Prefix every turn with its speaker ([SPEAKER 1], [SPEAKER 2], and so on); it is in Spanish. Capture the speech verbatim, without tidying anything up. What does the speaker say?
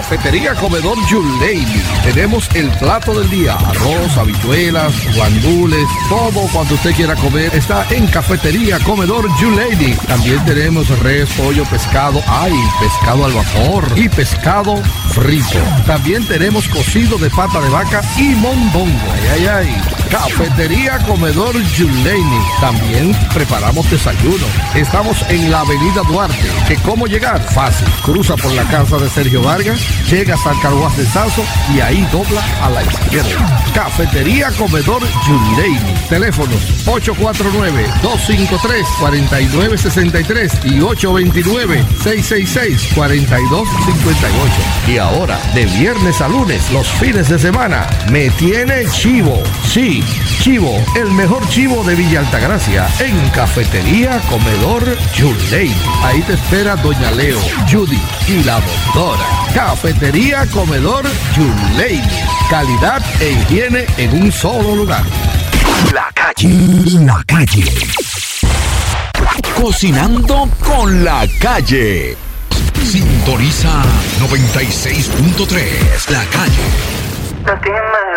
[SPEAKER 1] Cafetería Comedor Yuleini. Tenemos el plato del día, arroz, habichuelas, guandules, todo cuanto usted quiera comer está en Cafetería Comedor Yuleini. También tenemos res, pollo, pescado, ay, pescado al vapor y pescado frito. También tenemos cocido de pata de vaca y mondongo. Ay, ay, ay. Cafetería Comedor Yuleini. También preparamos desayuno. Estamos en la Avenida Duarte. ¿Que cómo llegar? Fácil. Cruza por la casa de Sergio Vargas, llegas al Carguas de Sazo y ahí dobla a la izquierda. Cafetería Comedor Yuleini. Teléfonos ocho cuatro nueve, dos cinco tres, cuatro nueve seis tres y ocho dos nueve, seis seis seis, cuatro dos cinco ocho. Y ahora, de viernes a lunes, los fines de semana, me tiene chivo. Sí, chivo, el mejor chivo de Villa Altagracia, en Cafetería Comedor Yuleini. Ahí te espera Doña Leo, Judy y la doctora. Cafetería Comedor Yuleini. Calidad e higiene en un solo lugar.
[SPEAKER 2] La calle. La calle. Cocinando con la calle. Sintoniza noventa y seis punto tres. La calle.
[SPEAKER 3] No tiene más